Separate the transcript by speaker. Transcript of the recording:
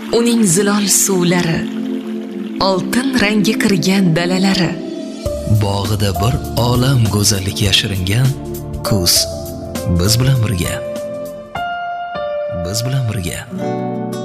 Speaker 1: uning zilol suvlari, oltin rangi kirgan dalalari,
Speaker 2: bog'ida bir olam go'zallik yashiringan kuz biz bilan birga.